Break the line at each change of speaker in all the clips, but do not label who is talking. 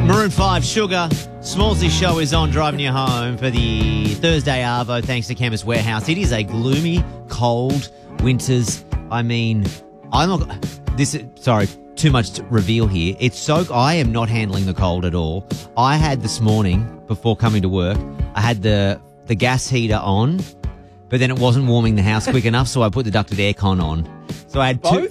Maroon 5, Sugar. Smallsy show is on, driving you home for the Thursday Arvo, thanks to Chemist Warehouse. It is a gloomy, cold winter's. I mean, I'm not. Sorry, too much to reveal here. I am not handling the cold at all. I had this morning, before coming to work, I had the gas heater on, but then it wasn't warming the house quick enough, so I put the ducted aircon on. So I had two.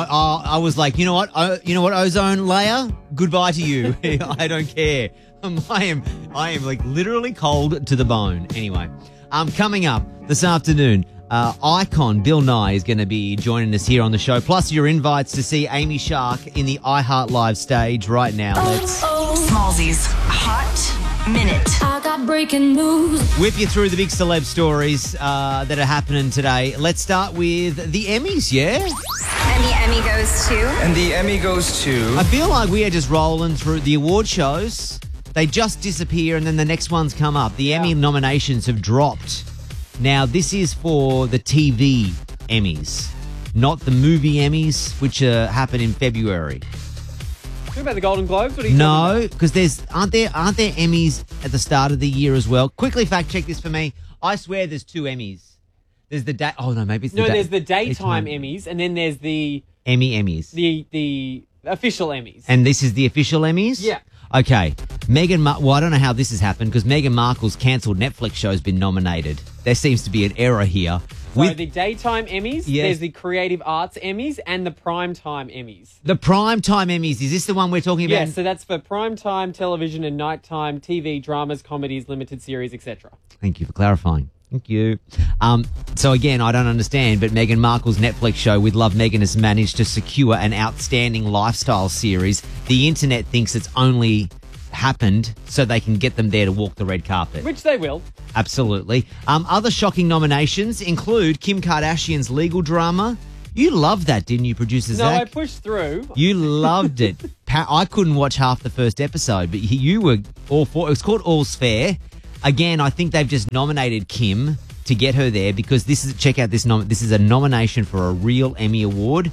I was like, you know what, ozone layer, goodbye to you. I don't care. I am like literally cold to the bone. Anyway, coming up this afternoon, icon Bill Nye is going to be joining us here on the show. Plus your invites to see Amy Shark in the iHeart Live stage right now.
Smallsy's Hot Minute.
I got breaking news.
Whip you through the big celeb stories that are happening today. Let's start with the Emmys, yeah?
And the Emmy goes to?
And the Emmy goes to?
I feel like we are just rolling through the award shows. They just disappear and then the next ones come up. The Emmy nominations have dropped. Now, this is for the TV Emmys, not the movie Emmys, which happen in February.
What about the Golden Globes? What are you talking
No, because aren't there Emmys at the start of the year as well? Quickly fact check this for me. I swear there's two Emmys. There's the maybe it's the
there's the daytime Emmys, and then there's the
Emmys.
The official Emmys.
And this is the official Emmys?
Yeah.
Okay. I don't know how this has happened because Meghan Markle's cancelled Netflix show has been nominated. There seems to be an error here.
So the daytime Emmys, there's the Creative Arts Emmys, and the Primetime Emmys.
The Primetime Emmys, is this the one we're talking about?
Yes, so that's for primetime television and nighttime TV, dramas, comedies, limited series, etc.
Thank you for clarifying. Thank you. So again, I don't understand, but Meghan Markle's Netflix show with Love Meghan has managed to secure an outstanding lifestyle series. The internet thinks it's only happened so they can get them there to walk the red carpet.
Which they will.
Absolutely. Other shocking nominations include Kim Kardashian's legal drama. You loved that, didn't you, producer Zach?
No, I pushed through.
You loved it. I couldn't watch half the first episode, but you were all for it. It was called All's Fair. Again, I think they've just nominated Kim to get her there because check out this. This is a nomination for a real Emmy Award.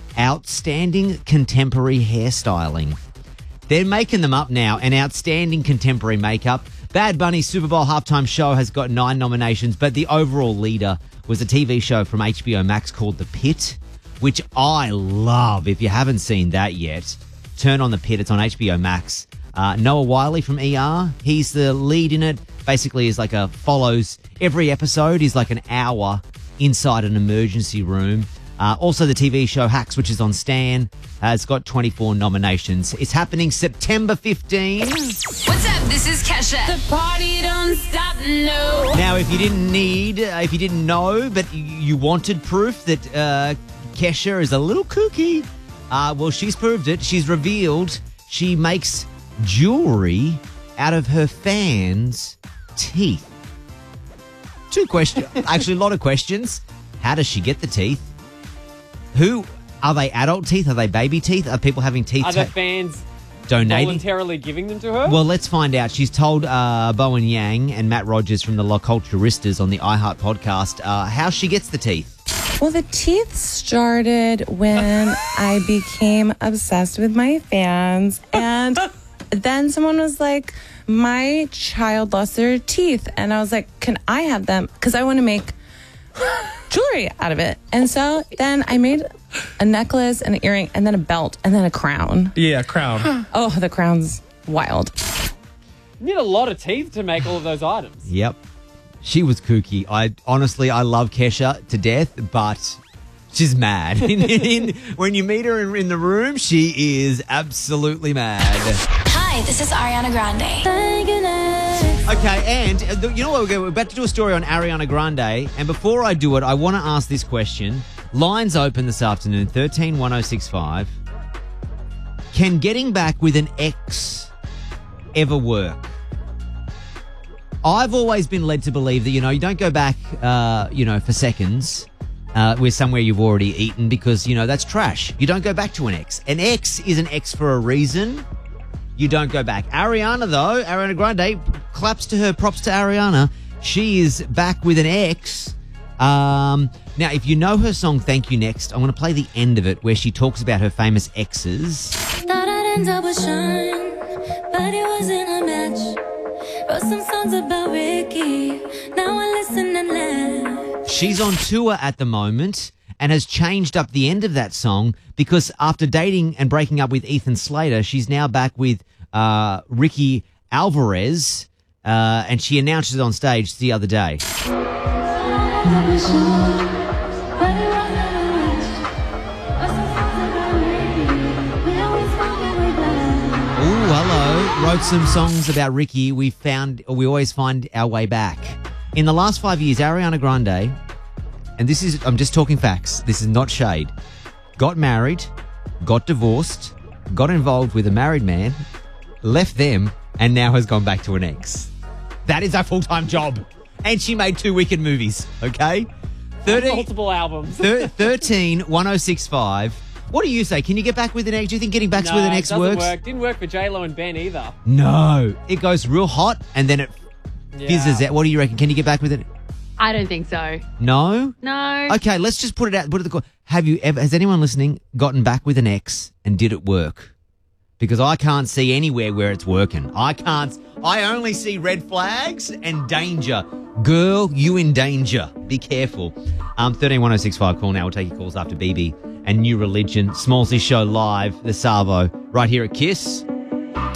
Outstanding Contemporary Hairstyling. They're making them up now. An outstanding contemporary makeup. Bad Bunny's Super Bowl halftime show has got 9 nominations, but the overall leader was a TV show from HBO Max called The Pit, which I love. If you haven't seen that yet, turn on The Pit. It's on HBO Max. Noah Wyle from ER, he's the lead in it. Basically, is like follows every episode is like an hour inside an emergency room. Also, the TV show Hacks, which is on Stan, has got 24 nominations. It's happening September 15.
What's up? This is Kesha.
The party don't stop, no.
Now, if you didn't know, but you wanted proof that Kesha is a little kooky, well, she's proved it. She's revealed she makes jewelry out of her fans' teeth. 2 questions. Actually, a lot of questions. How does she get the teeth? Who are they? Adult teeth? Are they baby teeth? Are people having teeth?
Are the fans
donating?
Voluntarily giving them to her?
Well, let's find out. She's told Bowen Yang and Matt Rogers from the La Culturistas on the iHeart podcast how she gets the teeth.
Well, the teeth started when I became obsessed with my fans. And then someone was like, my child lost their teeth. And I was like, can I have them? Because I want to make jewelry out of it. And so then I made a necklace and an earring and then a belt and then a crown.
Yeah, crown.
Oh, the crown's wild.
You need a lot of teeth to make all of those items.
Yep. She was kooky. I love Kesha to death, but she's mad. When you meet her in the room, she is absolutely mad.
Hi, this is Ariana Grande.
Okay, and you know what? We're about to do a story on Ariana Grande. And before I do it, I want to ask this question. Lines open this afternoon, 131065. Can getting back with an ex ever work? I've always been led to believe that, you don't go back, for seconds with somewhere you've already eaten because, that's trash. You don't go back to an ex. An ex is an ex for a reason. You don't go back. Ariana, though, Ariana Grande, props to Ariana. She is back with an ex. Now, if you know her song Thank You Next, I'm going to play the end of it where she talks about her famous exes.
Thought I'd end up with Sean, but but it wasn't a match. Wrote some songs about Ricky, now I listen and laugh.
She's on tour at the moment and has changed up the end of that song because after dating and breaking up with Ethan Slater, she's now back with Ricky Alvarez, and she announced it on stage the other day. Oh, hello. Wrote some songs about Ricky. We always find our way back. In the last 5 years, Ariana Grande, and I'm just talking facts, this is not shade, got married, got divorced, got involved with a married man, left them, and now has gone back to an ex. That is her full-time job. And she made 2 wicked movies, okay?
Multiple albums.
13 1065. What do you say? Can you get back with an ex? Do you think getting back with an ex works?
Work. Didn't work for J-Lo and Ben either.
No. It goes real hot and then it fizzes out. What do you reckon? Can you get back with it?
I don't think so.
No?
No.
Okay, let's just put it out. Has anyone listening gotten back with an ex and did it work? Because I can't see anywhere where it's working. I only see red flags and danger. Girl, you in danger. Be careful. 13 1065, call now. We'll take your calls after BB and New Religion. Smallsy Show live, the Savo, right here at KISS.